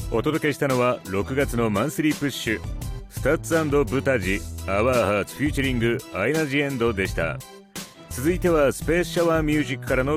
お届けしたのは6月のマンスリープッシュスタッツ&ブタジアワーハーツフューチャリングアイナ・ジ・エンドでした。続いてはスペースシャワーミュージックからの